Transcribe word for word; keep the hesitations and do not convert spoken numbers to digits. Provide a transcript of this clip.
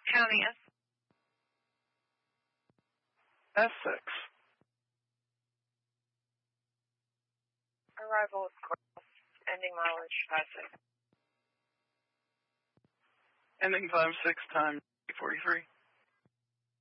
County S. Essex. Arrival of Courthouse. Ending mileage five six. Ending five six, time forty-three.